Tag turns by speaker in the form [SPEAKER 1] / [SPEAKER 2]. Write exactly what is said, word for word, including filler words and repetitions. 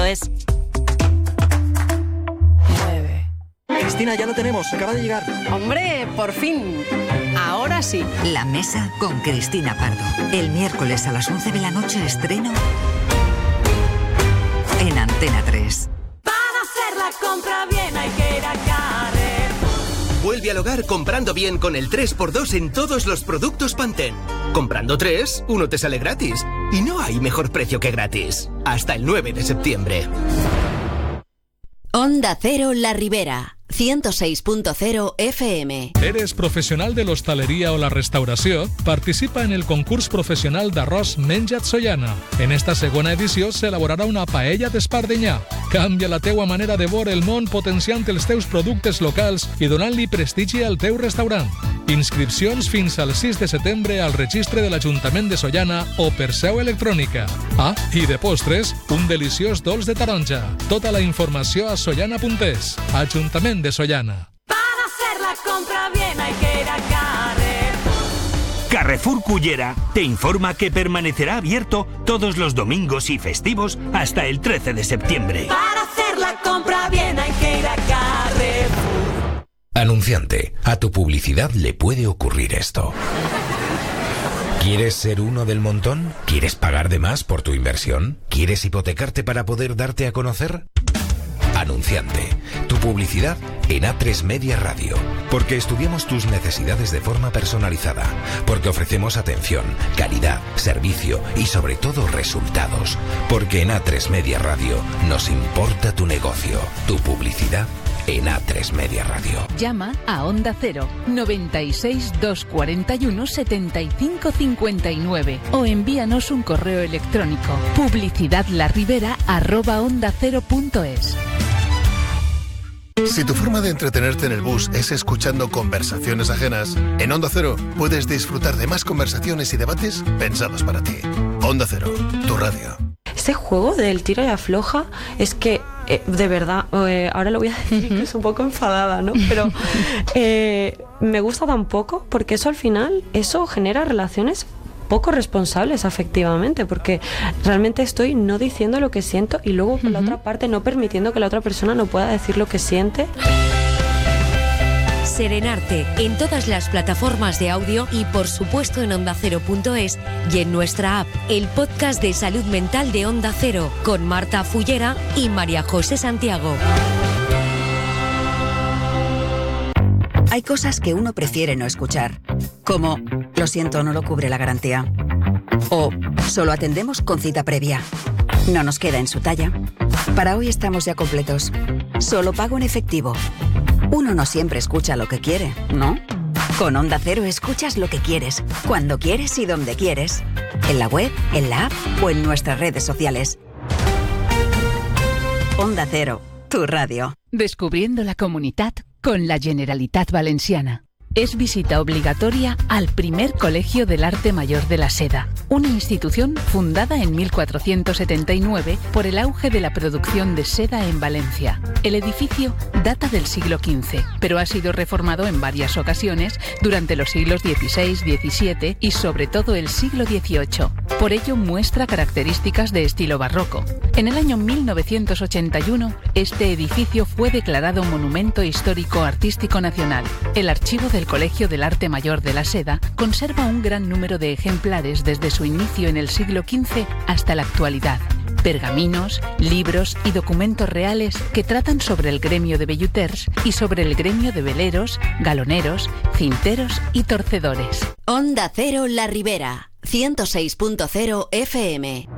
[SPEAKER 1] es.
[SPEAKER 2] Cristina, ya lo tenemos, acaba de llegar.
[SPEAKER 3] ¡Hombre, por fin! Ahora sí.
[SPEAKER 4] La Mesa con Cristina Pardo. El miércoles a las once de la noche estreno en Antena tres.
[SPEAKER 5] Para hacer la compra bien hay que ir a Carrefour.
[SPEAKER 6] Vuelve al hogar comprando bien con el tres por dos en todos los productos Pantene. Comprando tres, uno te sale gratis. Y no hay mejor precio que gratis. Hasta el nueve de septiembre.
[SPEAKER 1] Onda Cero La Ribera, ciento seis punto cero F M.
[SPEAKER 7] ¿Eres professional de l'hostaleria o la restauració? Participa en el concurs professional d'arròs Menja't Sollana. En esta segona edició s'elaborarà una paella d'espardenyà. Canvia la teua manera de veure el món potenciant els teus productes locals i donant-li prestigi al teu restaurant. Inscripcions fins al sis de setembre al registre de l'Ajuntament de Sollana o per seu electrònica. Ah, i de postres, un deliciós dolç de taronja. Tota la informació a sollana punt es. Ajuntament de Sollana.
[SPEAKER 5] Para hacer la compra bien hay que ir a Carrefour.
[SPEAKER 8] Carrefour Cullera te informa que permanecerá abierto todos los domingos y festivos hasta el trece de septiembre.
[SPEAKER 5] Para hacer la compra bien hay que ir a Carrefour.
[SPEAKER 9] Anunciante, a tu publicidad le puede ocurrir esto. ¿Quieres ser uno del montón? ¿Quieres pagar de más por tu inversión? ¿Quieres hipotecarte para poder darte a conocer? Anunciante, tu publicidad en A tres Media Radio. Porque estudiamos tus necesidades de forma personalizada. Porque ofrecemos atención, calidad, servicio y sobre todo resultados. Porque en A tres Media Radio nos importa tu negocio, tu publicidad en A tres Media Radio.
[SPEAKER 10] Llama a Onda Cero noventa y seis, doscientos cuarenta y uno, setenta y cinco cincuenta y nueve o envíanos un correo electrónico publicidadlarribera arroba onda cero punto es.
[SPEAKER 11] Si tu forma de entretenerte en el bus es escuchando conversaciones ajenas, en Onda Cero puedes disfrutar de más conversaciones y debates pensados para ti. Onda Cero, tu radio.
[SPEAKER 12] Ese juego del tira y afloja es que, eh, de verdad, eh, ahora lo voy a decir que es un poco enfadada, ¿no? Pero eh, me gusta tan poco porque eso al final, eso genera relaciones poco responsables afectivamente, porque realmente estoy no diciendo lo que siento y luego por uh-huh. la otra parte no permitiendo que la otra persona no pueda decir lo que siente.
[SPEAKER 1] Serenarte en todas las plataformas de audio y por supuesto en onda cero punto es y en nuestra app, el podcast de salud mental de Onda Cero con Marta Fullera y María José Santiago.
[SPEAKER 4] Hay cosas que uno prefiere no escuchar, como lo siento, no lo cubre la garantía, o solo atendemos con cita previa, no nos queda en su talla. Para hoy estamos ya completos, solo pago en efectivo. Uno no siempre escucha lo que quiere, ¿no? Con Onda Cero escuchas lo que quieres, cuando quieres y donde quieres, en la web, en la app o en nuestras redes sociales. Onda Cero, tu radio.
[SPEAKER 10] Descubriendo la Comunitat con la Generalitat Valenciana. Es visita obligatoria al primer Colegio del Arte Mayor de la Seda, una institución fundada en mil cuatrocientos setenta y nueve por el auge de la producción de seda en Valencia. El edificio data del siglo quince, pero ha sido reformado en varias ocasiones durante los siglos dieciséis, diecisiete y sobre todo el siglo dieciocho. Por ello muestra características de estilo barroco. En el año mil novecientos ochenta y uno, este edificio fue declarado Monumento Histórico Artístico Nacional. El archivo del Colegio del Arte Mayor de la Seda conserva un gran número de ejemplares desde su inicio en el siglo quince hasta la actualidad. Pergaminos, libros y documentos reales que tratan sobre el gremio de velluters y sobre el gremio de veleros, galoneros, cinteros y torcedores.
[SPEAKER 1] Onda Cero La Ribera, ciento seis punto cero F M.